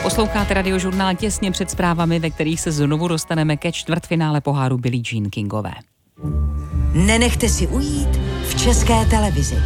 Posloucháte Radiožurnál těsně před zprávami, ve kterých se znovu dostaneme ke čtvrtfinále poháru Billie Jean Kingové. Nenechte si ujít v České televizi.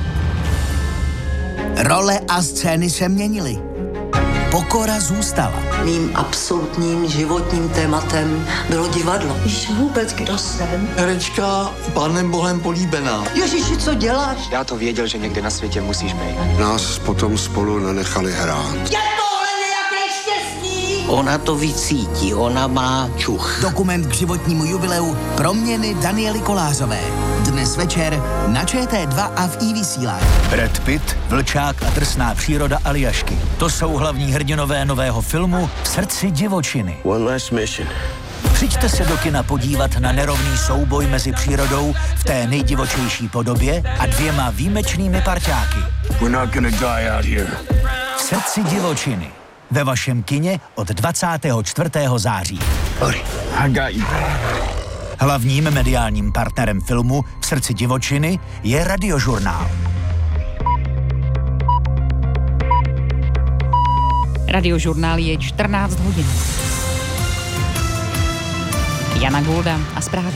Role a scény se měnily. Pokora zůstala. Mým absolutním životním tématem bylo divadlo. Víš vůbec, kdo jsem? Herečka Pánem Bohem políbená. Ježiši, co děláš? Já to věděl, že někde na světě musíš být. Nás potom spolu nenechali hrát. Je tohle nějaké štěstí? Ona to vycítí, ona má čuch. Dokument k životnímu jubileu Proměny Daniely Kolářové. Dnes večer na ČT2 a v iVysílání. Brad Pitt, Vlčák a drsná příroda Aljašky. To jsou hlavní hrdinové nového filmu V srdci divočiny. One last mission. Přijďte se do kina podívat na nerovný souboj mezi přírodou v té nejdivočejší podobě a dvěma výjimečnými parťáky. We're not gonna die out here. V srdci divočiny. Ve vašem kině od 24. září. I got you. Hlavním mediálním partnerem filmu V srdci divočiny je Radiožurnál. Radiožurnál je 14 hodin. Jana Golda a zprávy.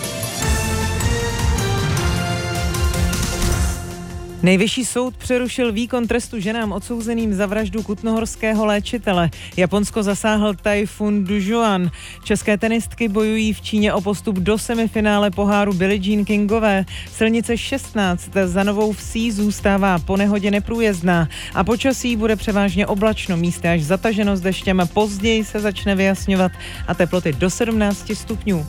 Nejvyšší soud přerušil výkon trestu ženám odsouzeným za vraždu kutnohorského léčitele. Japonsko zasáhl tajfun Dujuan. České tenistky bojují v Číně o postup do semifinále poháru Billie Jean Kingové. Silnice 16 za Novou Vsí zůstává po nehodě neprůjezdná a počasí bude převážně oblačno, místy až zataženo s deštěm. Později se začne vyjasňovat a teploty do 17 stupňů.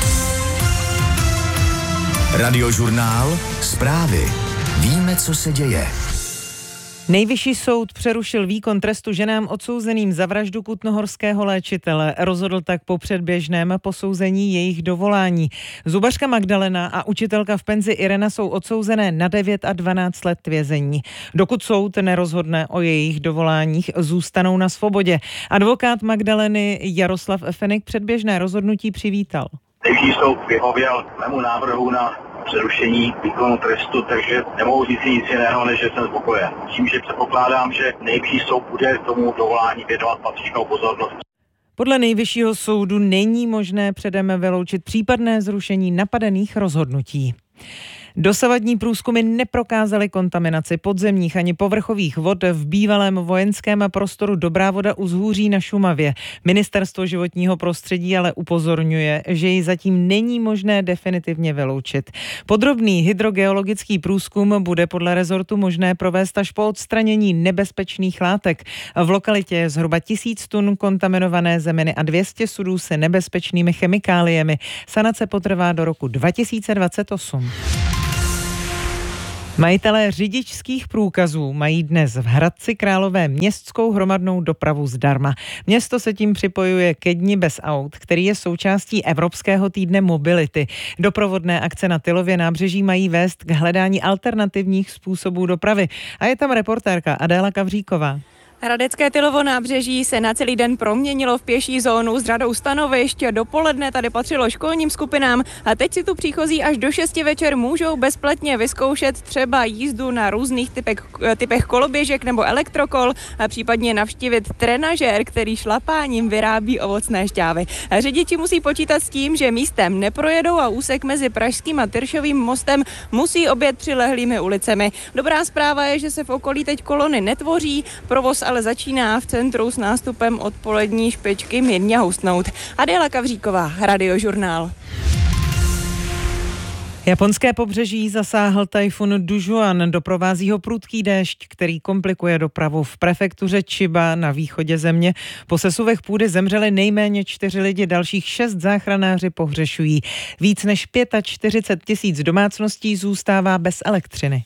Radiožurnál, zprávy. Víme, co se děje. Nejvyšší soud přerušil výkon trestu ženám odsouzeným za vraždu kutnohorského léčitele. Rozhodl tak po předběžném posouzení jejich dovolání. Zubařka Magdalena a učitelka v penzi Irena jsou odsouzené na 9 a 12 let vězení. Dokud soud nerozhodne o jejich dovoláních, zůstanou na svobodě. Advokát Magdaleny Jaroslav Fenik předběžné rozhodnutí přivítal. Nejvyšší soud vyhověl mému návrhu na přerušení výkonu trestu, takže nemohu říct nic jiného, než že jsem spokojen. Tím, že předpokládám, že nejvyšší soud bude tomu dovolání věnovat patřičnou pozornost. Podle nejvyššího soudu není možné předem vyloučit případné zrušení napadených rozhodnutí. Dosavadní průzkumy neprokázaly kontaminaci podzemních ani povrchových vod v bývalém vojenském prostoru Dobrá Voda u Zhůří na Šumavě. Ministerstvo životního prostředí ale upozorňuje, že ji zatím není možné definitivně vyloučit. Podrobný hydrogeologický průzkum bude podle rezortu možné provést až po odstranění nebezpečných látek. V lokalitě je zhruba 1000 tun kontaminované zeminy a 200 sudů se nebezpečnými chemikáliemi. Sanace potrvá do roku 2028. Majitelé řidičských průkazů mají dnes v Hradci Králové městskou hromadnou dopravu zdarma. Město se tím připojuje ke Dni bez aut, který je součástí Evropského týdne mobility. Doprovodné akce na Tylově nábřeží mají vést k hledání alternativních způsobů dopravy. A je tam reportérka Adéla Kavříková. Hradecké Tylovo nábřeží se na celý den proměnilo v pěší zónu s řadou stanovišť. Dopoledne tady patřilo školním skupinám a teď si tu příchozí až do 6 večer můžou bezplatně vyzkoušet třeba jízdu na různých typech koloběžek nebo elektrokol a případně navštívit trenažér, který šlapáním vyrábí ovocné šťávy. Řidiči musí počítat s tím, že místem neprojedou a úsek mezi Pražským a Tyršovým mostem musí objet přilehlými ulicemi. Dobrá zpráva je, že se v okolí teď kolony netvoří, provoz ale začíná v centru s nástupem odpolední špičky mírně houstnout. Adéla Kavříková, Radiožurnál. Japonské pobřeží zasáhl tajfun Dujuan, doprovází ho prudký déšť, který komplikuje dopravu v prefektuře Chiba na východě země. Po sesuvech půdy zemřeli nejméně 4 lidi, dalších 6 záchranáři pohřešují. Víc než 45 000 domácností zůstává bez elektřiny.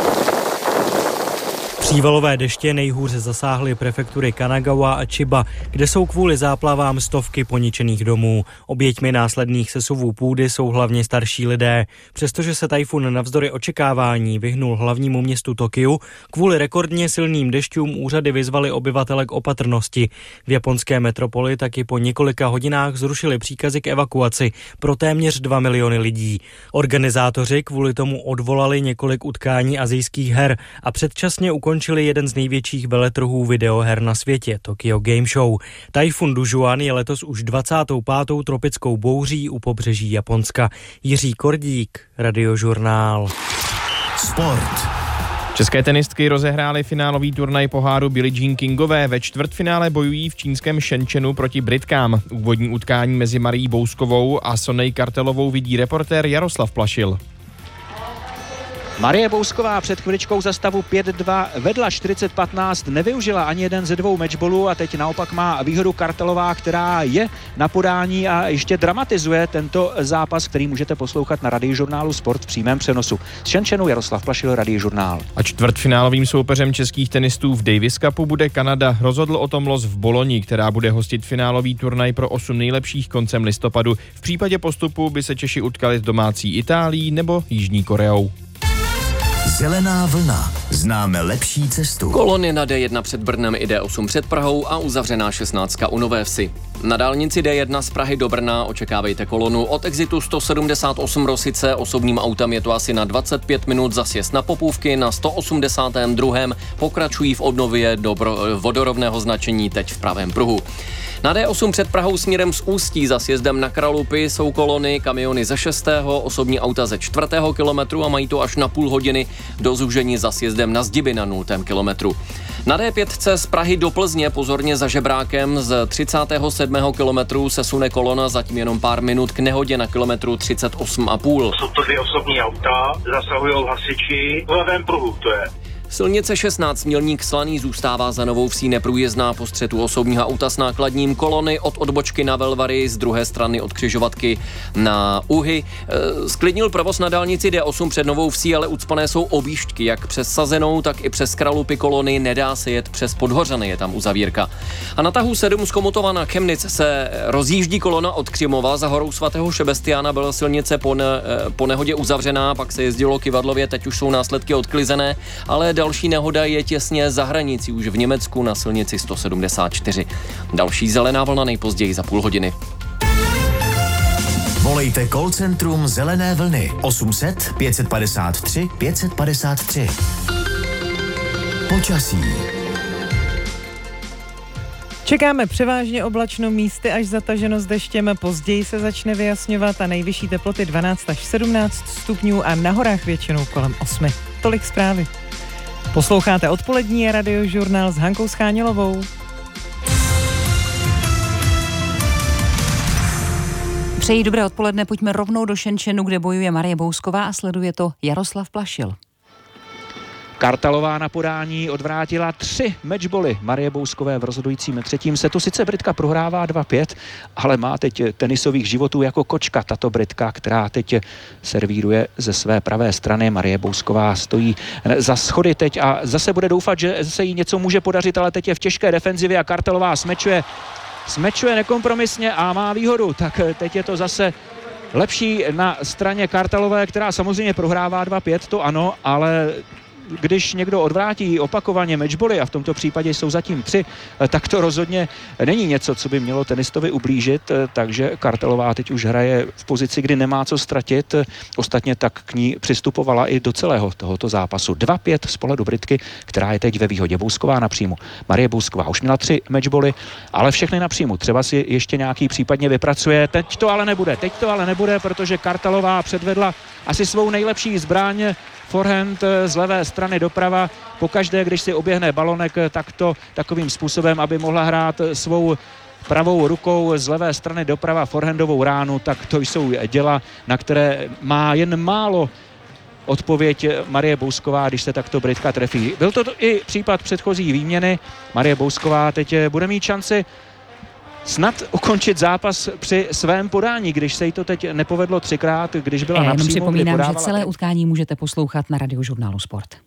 Přívalové deště nejhůře zasáhly prefektury Kanagawa a Chiba, kde jsou kvůli záplavám stovky poničených domů. Oběťmi následných sesuvů půdy jsou hlavně starší lidé. Přestože se tajfun navzdory očekávání vyhnul hlavnímu městu Tokiu, kvůli rekordně silným dešťům úřady vyzvaly obyvatele k opatrnosti. V japonské metropoli taky po několika hodinách zrušili příkazy k evakuaci pro téměř 2 miliony lidí. Organizátoři kvůli tomu odvolali několik utkání asijských her a předčasně ukončili ukončili jeden z největších veletrhů videoher na světě, Tokyo Game Show. Tajfun Dujuan je letos už 25. tropickou bouří u pobřeží Japonska. Jiří Kordík, Radiožurnál. Sport. České tenistky rozehrály finálový turnaj poháru Billie Jean Kingové. Ve čtvrtfinále bojují v čínském Shenzhenu proti Britkám. Úvodní utkání mezi Marií Bouskovou a Sonej Kartelovou vidí reportér Jaroslav Plašil. Marie Bousková před chviličkou za stavu 5-2 vedla 40-15, nevyužila ani jeden ze dvou matchballů a teď naopak má výhodu Kartelová, která je na podání a ještě dramatizuje tento zápas, který můžete poslouchat na Radiožurnálu Sport v přímém přenosu. Z Shenzhenu Jaroslav Plašil, Radiožurnál. A čtvrtfinálovým soupeřem českých tenistů v Davis Cupu bude Kanada. Rozhodl o tom los v Boloni, která bude hostit finálový turnaj pro 8 nejlepších koncem listopadu. V případě postupu by se Češi utkali s domácí Itálií nebo Jižní Koreou. Zelená vlna. Známe lepší cestu. Kolony na D1 před Brnem i D8 před Prahou a uzavřená 16 u Nové Vsi. Na dálnici D1 z Prahy do Brna očekávejte kolonu od exitu 178 Rosice. Osobním autem je to asi na 25 minut za sjezd na Popůvky. Na 182. pokračují v obnově do vodorovného značení teď v pravém pruhu. Na D8 před Prahou směrem z Ústí za sjezdem na Kralupy jsou kolony, kamiony ze 6., osobní auta ze 4. kilometru a mají to až na půl hodiny do zúžení za sjezdem na Zdiby na 0. kilometru. Na D5 z Prahy do Plzně pozorně za žebrákem z 37. kilometru se sune kolona zatím jenom pár minut k nehodě na kilometru 38,5. Jsou to 2 osobní auta, zasahují hasiči v levém pruhu, to je. Silnice 16 Mělník Slaný zůstává za Novou Vsí neprůjezdná po střetu osobního auta s nákladním, kolony od odbočky na Velvary, z druhé strany od křižovatky na Uhy. Sklidnil provoz na dálnici D8 před Novou Vsí, ale ucpané jsou objížďky, jak přes Sazenou, tak i přes Kralupy kolony, nedá se jet přes Podhořany, je tam uzavírka. A na tahu 7 z Chomutova na Chemnitz se rozjíždí kolona od Křimova, za horou svatého Šebestiána byla silnice po nehodě uzavřená, pak se jezdilo Kyvadlově, teď už jsou následky odklizené, ale další nehoda je těsně za hranicí už v Německu na silnici 174. Další zelená vlna nejpozději za půl hodiny. Volejte call centrum Zelené vlny 800 553 553. Počasí. Čekáme převážně oblačno, místy až zataženo s deštěm, později se začne vyjasňovat a nejvyšší teploty 12 až 17 stupňů a na horách většinou kolem 8. Tolik zprávy. Posloucháte odpolední Radiožurnál s Hankou Schánělovou. Přeji dobré odpoledne, pojďme rovnou do Shenzhenu, kde bojuje Marie Bousková a sleduje to Jaroslav Plašil. Kartelová na podání odvrátila 3 matchbally Marie Bouskové v rozhodujícím 3. setu. Sice Britka prohrává 2-5, ale má teď tenisových životů jako kočka tato Britka, která teď servíruje ze své pravé strany. Marie Bousková stojí za schody teď a zase bude doufat, že se jí něco může podařit, ale teď je v těžké defenzivě a Kartelová smečuje nekompromisně a má výhodu. Tak teď je to zase lepší na straně Kartelové, která samozřejmě prohrává 2-5, to ano, ale když někdo odvrátí opakovaně matchbally, a v tomto případě jsou zatím 3, tak to rozhodně není něco, co by mělo tenistovi ublížit, takže Kartelová teď už hraje v pozici, kdy nemá co ztratit. Ostatně tak k ní přistupovala i do celého tohoto zápasu. 2-5 z pohledu Britky, která je teď ve výhodě. Bousková na příjmu. Marie Bousková už měla 3 matchbally, ale všechny na příjmu. Třeba si ještě nějaký případně vypracuje. Teď to ale nebude, protože Kartelová předvedla asi svou nejlepší zbraň. Forehand z levé strany doprava. Pokaždé, když si oběhne balonek, tak to takovým způsobem, aby mohla hrát svou pravou rukou z levé strany doprava forehandovou ránu, tak to jsou děla, na které má jen málo odpověď Marie Bousková, když se takto Britka trefí. Byl to i případ předchozí výměny. Marie Bousková teď bude mít šanci snad ukončit zápas při svém podání, když se jí to teď nepovedlo 3krát, když byla napřímo. Připomínám, že celé utkání můžete poslouchat na Radiožurnálu Sport.